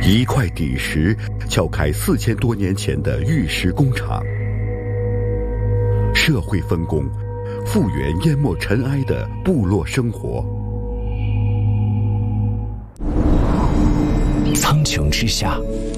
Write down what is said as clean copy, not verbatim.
一块底石敲开4000多年前的玉石工厂，社会分工，复原淹没尘埃的部落生活。 苍穹之下，